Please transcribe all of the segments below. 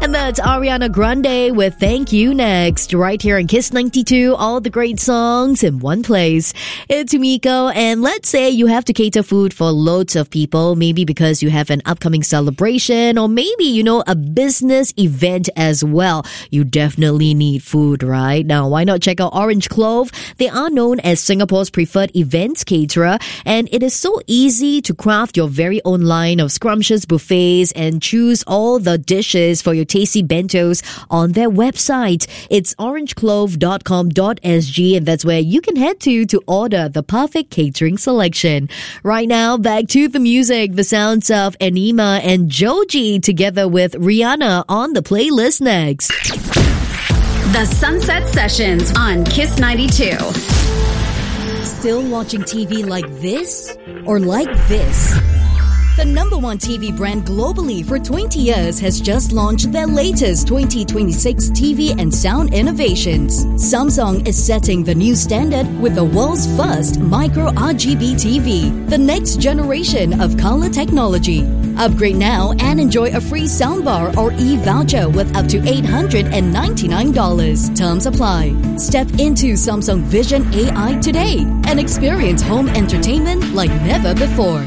And that's Ariana Grande with Thank You next, right here on Kiss 92. All the great songs in one place. It's Miko, and let's say you have to cater food for loads of people, maybe because you have an upcoming celebration, or maybe, a business event as well. You definitely need food, right? Now, why not check out Orange Clove? They are known as Singapore's preferred events caterer, and it is so easy to craft your very own line of scrumptious buffets and choose all the dishes for your tasty bentos on their website. It's orangeclove.com.sg, and that's where you can head to order the perfect catering selection. Right now, back to the music. The sounds of Enima and Joji together with Rihanna on the playlist next. The Sunset Sessions on Kiss 92. Still watching TV like this? Or like this? The number one TV brand globally for 20 years has just launched their latest 2026 TV and sound innovations. Samsung is setting the new standard with the world's first micro RGB TV, the next generation of color technology. Upgrade now and enjoy a free soundbar or e-voucher with up to $899. Terms apply. Step into Samsung Vision AI today and experience home entertainment like never before.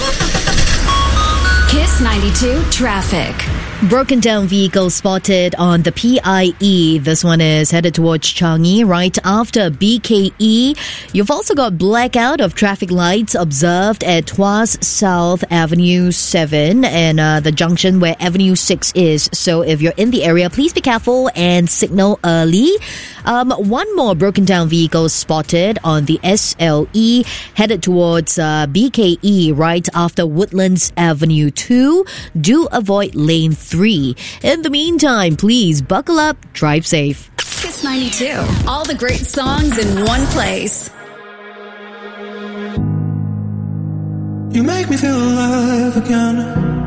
Kiss 92 Traffic. Broken down vehicle spotted on the PIE. This one is headed towards Changi right after BKE. You've also got blackout of traffic lights observed at Tuas South Avenue 7 and the junction where Avenue 6 is. So if you're in the area, please be careful and signal early. One more broken down vehicle spotted on the SLE headed towards BKE right after Woodlands Avenue 2. Do avoid lane 3. In the meantime, please buckle up, drive safe. Kiss 92. All the great songs in one place. You make me feel alive again.